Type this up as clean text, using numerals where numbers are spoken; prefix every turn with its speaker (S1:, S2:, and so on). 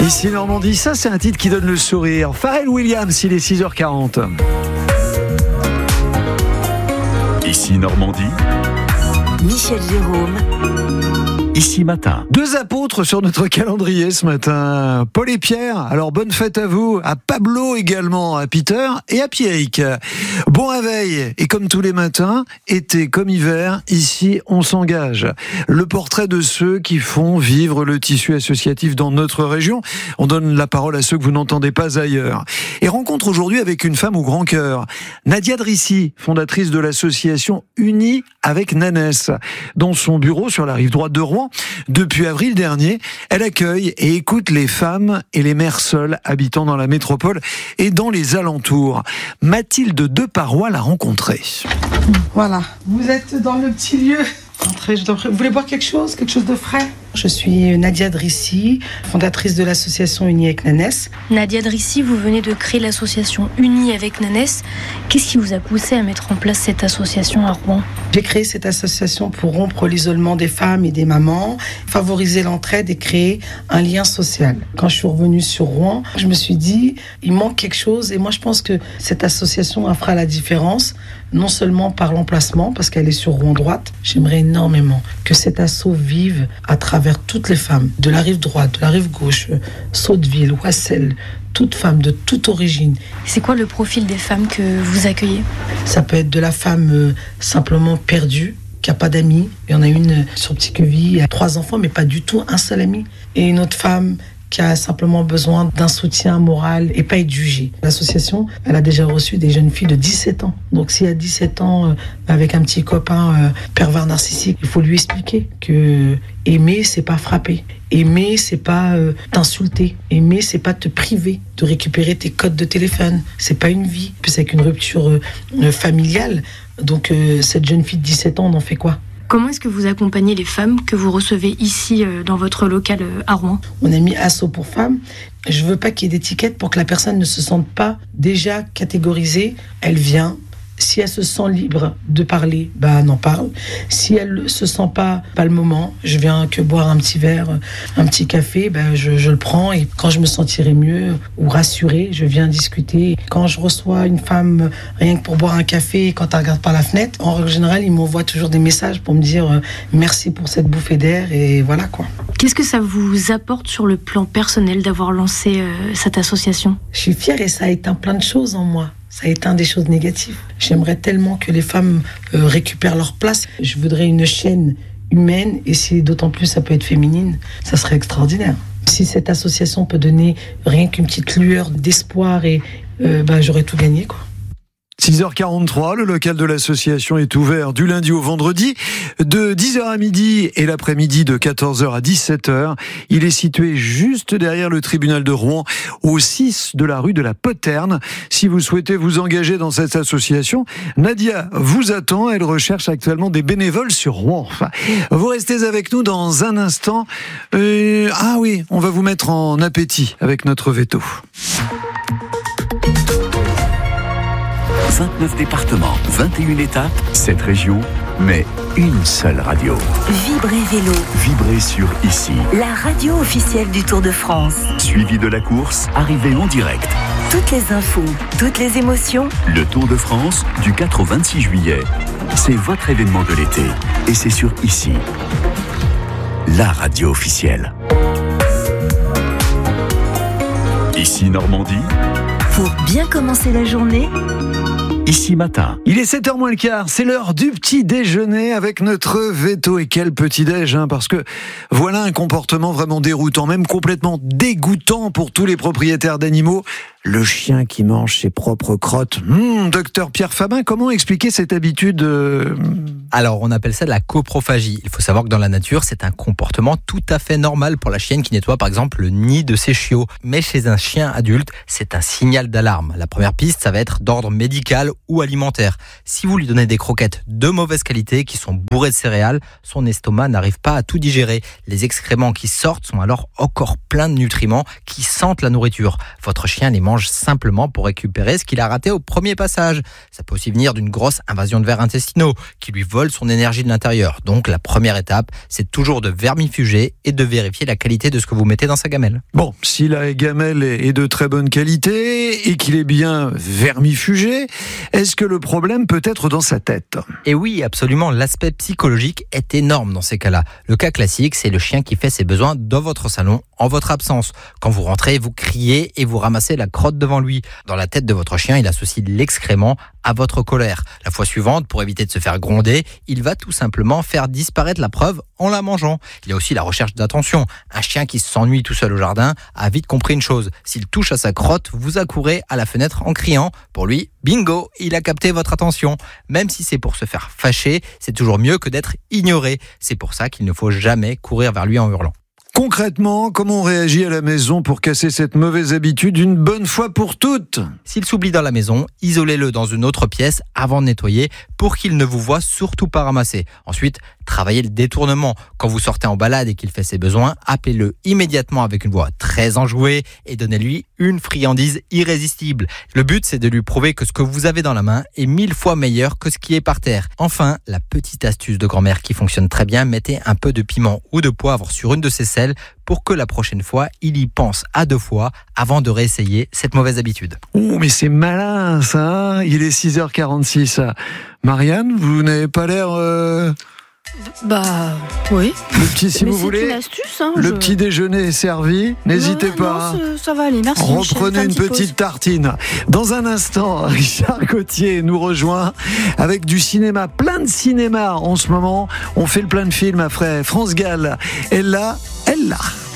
S1: Ici Normandie, ça c'est un titre qui donne le sourire. Pharrell Williams, il est 6h40.
S2: Ici Normandie,
S3: Michel Jérôme.
S2: Ici Matin.
S1: 2 apôtres sur notre calendrier ce matin. Paul et Pierre, alors bonne fête à vous, à Pablo également, à Peter et à Pierrick. Bon réveil, et comme tous les matins, été comme hiver, ici on s'engage. Le portrait de ceux qui font vivre le tissu associatif dans notre région. On donne la parole à ceux que vous n'entendez pas ailleurs. Et rencontre aujourd'hui avec une femme au grand cœur. Nadia Drissi, fondatrice de l'association Unis avec Nanès. Dans son bureau sur la rive droite de Rouen, depuis avril dernier, elle accueille et écoute les femmes et les mères seules habitant dans la métropole et dans les alentours. Mathilde Deparois l'a rencontrée.
S4: Voilà, vous êtes dans le petit lieu. Entrez, vous voulez boire quelque chose de frais? Je suis Nadia Drissi, fondatrice de l'association Unis avec Nanès.
S5: Nadia Drissi, vous venez de créer l'association Unis avec Nanès. Qu'est-ce qui vous a poussé à mettre en place cette association à Rouen?
S4: J'ai créé cette association pour rompre l'isolement des femmes et des mamans, favoriser l'entraide et créer un lien social. Quand je suis revenue sur Rouen, je me suis dit, il manque quelque chose, et moi je pense que cette association fera la différence, non seulement par l'emplacement, parce qu'elle est sur Rouen droite. J'aimerais énormément que cet asso vive à travers toutes les femmes, de la rive droite, de la rive gauche, Sotteville, Oissel, toutes femmes de toute origine.
S5: C'est quoi le profil des femmes que vous accueillez?
S4: Ça peut être de la femme simplement perdue, qui n'a pas d'amis. Il y en a une sur Petit-Queville, elle a 3 enfants, mais pas du tout un seul ami. Et une autre femme qui a simplement besoin d'un soutien moral et pas être jugée. L'association, elle a déjà reçu des jeunes filles de 17 ans. Donc s'il y a 17 ans, avec un petit copain pervers narcissique, il faut lui expliquer que aimer, c'est pas frapper. Aimer, c'est pas t'insulter. Aimer, c'est pas te priver de récupérer tes codes de téléphone. C'est pas une vie. Puis c'est avec une rupture familiale. Donc cette jeune fille de 17 ans, on en fait quoi?
S5: Comment est-ce que vous accompagnez les femmes que vous recevez ici dans votre local à Rouen?
S4: On a mis asso pour femmes. Je veux pas qu'il y ait d'étiquette pour que la personne ne se sente pas déjà catégorisée. Elle vient. Si elle se sent libre de parler, elle en parle. Si elle se sent pas le moment, je viens que boire un petit verre, un petit café, je le prends, et quand je me sentirai mieux ou rassurée, je viens discuter. Quand je reçois une femme rien que pour boire un café, quand elle regarde par la fenêtre, en règle générale, ils m'envoient toujours des messages pour me dire merci pour cette bouffée d'air, et voilà quoi.
S5: Qu'est-ce que ça vous apporte sur le plan personnel d'avoir lancé cette association?
S4: Je suis fière, et ça a éteint plein de choses en moi. Ça a éteint des choses négatives. J'aimerais tellement que les femmes récupèrent leur place. Je voudrais une chaîne humaine, et si d'autant plus ça peut être féminine, ça serait extraordinaire. Si cette association peut donner rien qu'une petite lueur d'espoir, et j'aurais tout gagné quoi.
S1: 6h43, le local de l'association est ouvert du lundi au vendredi, de 10h à midi et l'après-midi de 14h à 17h. Il est situé juste derrière le tribunal de Rouen, au 6 de la rue de la Poterne. Si vous souhaitez vous engager dans cette association, Nadia vous attend. Elle recherche actuellement des bénévoles sur Rouen. Enfin, vous restez avec nous dans un instant. Ah oui, on va vous mettre en appétit avec notre veto.
S2: 29 départements, 21 étapes, 7 régions, mais une seule radio.
S3: Vibrez Vélo,
S2: Vibrez sur Ici.
S3: la radio officielle du Tour de France.
S2: Suivi de la course, arrivée en direct.
S3: Toutes les infos, toutes les émotions.
S2: Le Tour de France, du 4 au 26 juillet. C'est votre événement de l'été. Et c'est sur Ici. La radio officielle. Ici Normandie.
S3: Pour bien commencer la journée,
S2: Ici Matin.
S1: Il est 7h moins le quart, c'est l'heure du petit déjeuner avec notre veto. Et quel petit déj, parce que voilà un comportement vraiment déroutant, même complètement dégoûtant pour tous les propriétaires d'animaux. Le chien qui mange ses propres crottes. Docteur Pierre Fabin, comment expliquer cette habitude
S6: Alors, on appelle ça de la coprophagie. Il faut savoir que dans la nature, c'est un comportement tout à fait normal pour la chienne qui nettoie par exemple le nid de ses chiots. Mais chez un chien adulte, c'est un signal d'alarme. La première piste, ça va être d'ordre médical ou alimentaire. Si vous lui donnez des croquettes de mauvaise qualité qui sont bourrées de céréales, son estomac n'arrive pas à tout digérer. Les excréments qui sortent sont alors encore pleins de nutriments qui sentent la nourriture. Votre chien les mange simplement pour récupérer ce qu'il a raté au premier passage. Ça peut aussi venir d'une grosse invasion de vers intestinaux qui lui vole son énergie de l'intérieur. Donc la première étape, c'est toujours de vermifuger et de vérifier la qualité de ce que vous mettez dans sa gamelle.
S1: Bon, si la gamelle est de très bonne qualité et qu'il est bien vermifugé, est-ce que le problème peut être dans sa tête ?
S6: Et oui, absolument, l'aspect psychologique est énorme dans ces cas-là. Le cas classique, c'est le chien qui fait ses besoins dans votre salon en votre absence. Quand vous rentrez, vous criez et vous ramassez la crotte devant lui. Dans la tête de votre chien, il associe l'excrément à votre colère. La fois suivante, pour éviter de se faire gronder, il va tout simplement faire disparaître la preuve en la mangeant. Il y a aussi la recherche d'attention. Un chien qui s'ennuie tout seul au jardin a vite compris une chose. S'il touche à sa crotte, vous accourez à la fenêtre en criant. Pour lui, bingo, il a capté votre attention. Même si c'est pour se faire fâcher, c'est toujours mieux que d'être ignoré. C'est pour ça qu'il ne faut jamais courir vers lui en hurlant.
S1: Concrètement, comment on réagit à la maison pour casser cette mauvaise habitude une bonne fois pour toutes ?
S6: S'il s'oublie dans la maison, isolez-le dans une autre pièce avant de nettoyer pour qu'il ne vous voie surtout pas ramasser. Ensuite, travaillez le détournement. Quand vous sortez en balade et qu'il fait ses besoins, appelez-le immédiatement avec une voix très enjouée et donnez-lui une friandise irrésistible. Le but, c'est de lui prouver que ce que vous avez dans la main est 1000 fois meilleur que ce qui est par terre. Enfin, la petite astuce de grand-mère qui fonctionne très bien, mettez un peu de piment ou de poivre sur une de ses selles pour que la prochaine fois, il y pense à 2 fois avant de réessayer cette mauvaise habitude.
S1: Oh, mais c'est malin ça, hein ? Il est 6h46. Marianne, vous n'avez pas l'air...
S5: Bah oui.
S1: Le petit, si
S5: mais
S1: vous
S5: c'est
S1: voulez,
S5: une astuce, hein,
S1: le petit déjeuner est servi, n'hésitez pas.
S5: Non, ça va aller, merci.
S1: Reprenez une petite tartine. Dans un instant, Richard Gauthier nous rejoint avec du cinéma, plein de cinéma en ce moment. On fait le plein de films après France Gall. Elle l'a.